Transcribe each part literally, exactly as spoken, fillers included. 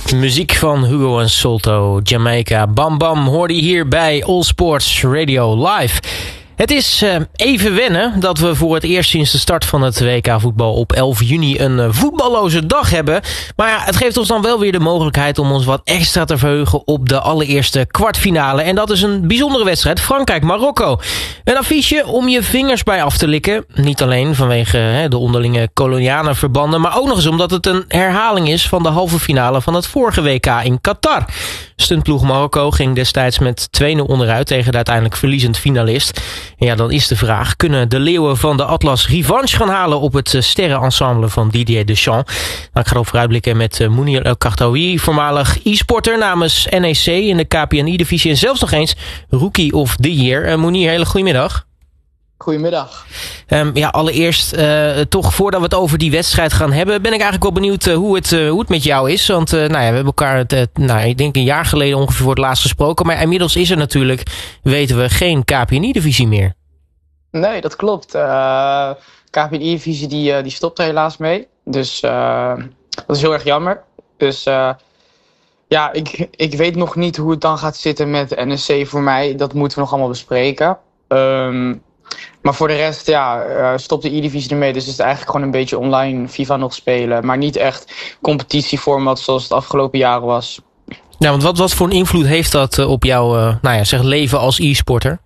Muziek van Hugo en Solto, Jamaica. Bam Bam hoorde je hier bij All Sports Radio Live. Het is uh, even wennen dat we voor het eerst sinds de start van het W K voetbal op elf juni een uh, voetballoze dag hebben. Maar ja, het geeft ons dan wel weer de mogelijkheid om ons wat extra te verheugen op de allereerste kwartfinale. En dat is een bijzondere wedstrijd, Frankrijk-Marokko. Een affiche om je vingers bij af te likken. Niet alleen vanwege hè, de onderlinge kolonialenverbanden, maar ook nog eens omdat het een herhaling is van de halve finale van het vorige W K in Qatar. Stuntploeg Marokko ging destijds met twee nul onderuit tegen de uiteindelijk verliezend finalist. En ja, dan is de vraag, kunnen de leeuwen van de Atlas revanche gaan halen op het sterrenensemble van Didier Deschamps? Nou, ik ga erop vooruitblikken met uh, Mounir El Khartaoui, voormalig e-sporter namens N E C in de K P N I-divisie en zelfs nog eens Rookie of the Year. Uh, Mounir, hele goedemiddag. Goedemiddag. Um, ja, allereerst, uh, toch voordat we het over die wedstrijd gaan hebben, ben ik eigenlijk wel benieuwd uh, hoe, het, uh, hoe het met jou is. Want uh, nou ja, we hebben elkaar, uh, nou, ik denk een jaar geleden ongeveer voor het laatst gesproken. Maar inmiddels is er natuurlijk, weten we, geen K P N I-divisie meer. Nee, dat klopt. Uh, K P N I-divisie die, uh, die stopt er helaas mee. Dus uh, dat is heel erg jammer. Dus uh, ja, ik, ik weet nog niet hoe het dan gaat zitten met N E C voor mij. Dat moeten we nog allemaal bespreken. Um, Maar voor de rest, ja, uh, stopt de E-divisie ermee. Dus het is eigenlijk gewoon een beetje online FIFA nog spelen. Maar niet echt competitieformat zoals het afgelopen jaren was. Ja, want wat, wat voor een invloed heeft dat uh, op jouw uh, nou ja, zeg, leven als e-sporter?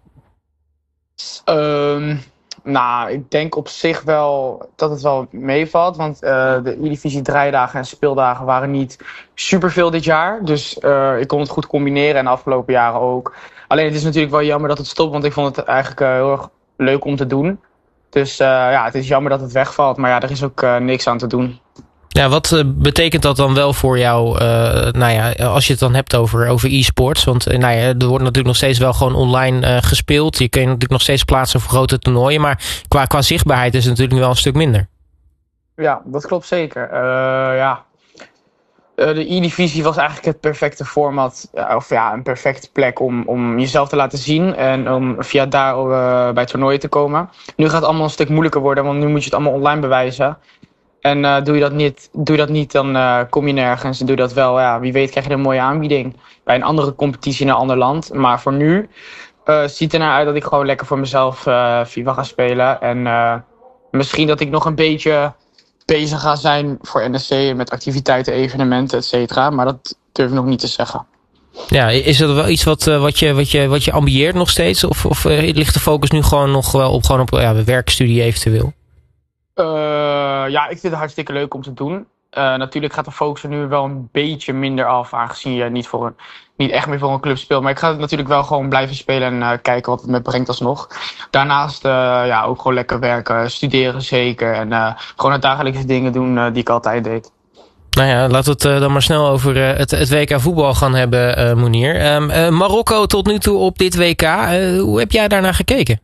Um, nou, ik denk op zich wel dat het wel meevalt. Want uh, de E-divisie draaidagen en speeldagen waren niet superveel dit jaar. Dus uh, ik kon het goed combineren en de afgelopen jaren ook. Alleen het is natuurlijk wel jammer dat het stopt. Want ik vond het eigenlijk uh, heel erg leuk om te doen. Dus uh, ja, het is jammer dat het wegvalt. Maar ja, er is ook uh, niks aan te doen. Ja, wat uh, betekent dat dan wel voor jou, uh, nou ja, als je het dan hebt over, over e-sports? Want uh, nou ja, er wordt natuurlijk nog steeds wel gewoon online uh, gespeeld. Je kun je natuurlijk nog steeds plaatsen voor grote toernooien. Maar qua, qua zichtbaarheid is het natuurlijk nu wel een stuk minder. Ja, dat klopt zeker. Uh, ja. Uh, de E-divisie was eigenlijk het perfecte format. Uh, of ja, een perfecte plek om, om jezelf te laten zien. En om via daar uh, bij toernooien te komen. Nu gaat het allemaal een stuk moeilijker worden. Want nu moet je het allemaal online bewijzen. En uh, doe je dat niet, doe je dat niet dan uh, kom je nergens. En doe je dat wel, ja, wie weet krijg je een mooie aanbieding. Bij een andere competitie in een ander land. Maar voor nu uh, ziet er naar uit dat ik gewoon lekker voor mezelf uh, FIFA ga spelen. En uh, misschien dat ik nog een beetje bezig ga zijn voor N E C met activiteiten, evenementen, et cetera. Maar dat durf ik nog niet te zeggen. Ja, is dat wel iets wat, uh, wat, je, wat, je, wat je ambieert nog steeds? Of, of uh, ligt de focus nu gewoon nog wel op, gewoon op ja, werkstudie eventueel? Uh, ja, ik vind het hartstikke leuk om te doen. Uh, natuurlijk gaat de focus er nu wel een beetje minder af, aangezien je niet, voor een, niet echt meer voor een club speelt. Maar ik ga het natuurlijk wel gewoon blijven spelen en uh, kijken wat het me brengt alsnog. Daarnaast uh, ja, ook gewoon lekker werken, studeren zeker. En uh, gewoon het dagelijkse dingen doen uh, die ik altijd deed. Nou ja, laten we het uh, dan maar snel over uh, het, het W K voetbal gaan hebben, uh, Mounir. Um, uh, Marokko tot nu toe op dit W K. Uh, hoe heb jij daarnaar gekeken?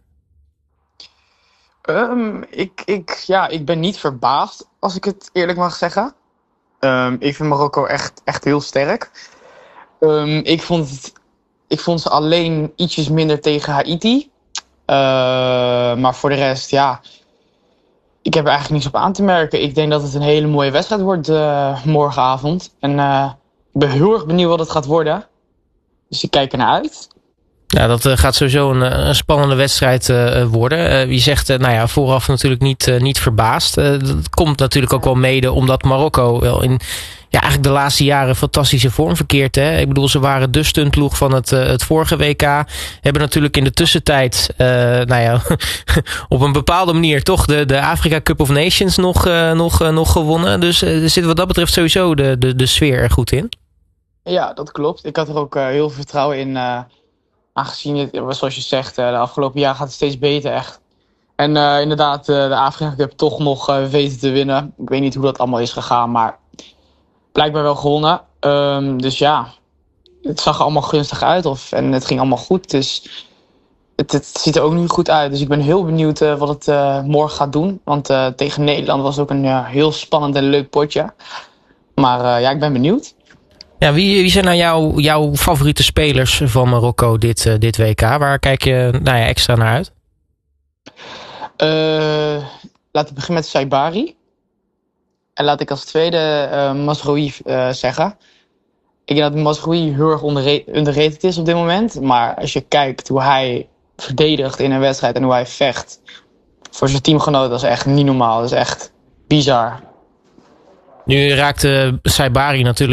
Um, ik, ik, ja, ik ben niet verbaasd, als ik het eerlijk mag zeggen. Um, ik vind Marokko echt, echt heel sterk. Um, ik, vond het, ik vond ze alleen ietsjes minder tegen Haiti. Uh, maar voor de rest, ja, ik heb er eigenlijk niks op aan te merken. Ik denk dat het een hele mooie wedstrijd wordt uh, morgenavond. En uh, ik ben heel erg benieuwd wat het gaat worden. Dus ik kijk ernaar uit. Ja, dat uh, gaat sowieso een, een spannende wedstrijd uh, worden. Uh, je zegt, uh, nou ja, vooraf natuurlijk niet, uh, niet verbaasd. Uh, dat komt natuurlijk ook wel mede omdat Marokko wel in ja, eigenlijk de laatste jaren fantastische vorm verkeert. Hè? Ik bedoel, ze waren de stuntploeg van het, uh, het vorige W K. Hebben natuurlijk in de tussentijd, uh, nou ja, op een bepaalde manier toch de, de Afrika Cup of Nations nog, uh, nog, uh, nog gewonnen. Dus uh, er zit wat dat betreft sowieso de, de, de sfeer er goed in. Ja, dat klopt. Ik had er ook uh, heel veel vertrouwen in. Uh... Aangezien het, zoals je zegt, de afgelopen jaar gaat het steeds beter echt. En uh, inderdaad, de Afrika Cup toch nog uh, weten te winnen. Ik weet niet hoe dat allemaal is gegaan, maar blijkbaar wel gewonnen. Um, dus ja, het zag er allemaal gunstig uit of, en het ging allemaal goed. Dus het, het ziet er ook nu goed uit. Dus ik ben heel benieuwd uh, wat het uh, morgen gaat doen. Want uh, tegen Nederland was ook een uh, heel spannend en leuk potje. Maar uh, ja, ik ben benieuwd. Ja, wie, wie zijn nou jouw, jouw favoriete spelers van Marokko dit, uh, dit W K? Waar kijk je nou ja, extra naar uit? Uh, laten we beginnen met Saibari. En laat ik als tweede uh, Mazraoui uh, zeggen. ik denk dat Mazraoui heel erg underrated is op dit moment. Maar als je kijkt hoe hij verdedigt in een wedstrijd en hoe hij vecht voor zijn teamgenoten, dat is echt niet normaal. Dat is echt bizar. Nu raakte Saibari natuurlijk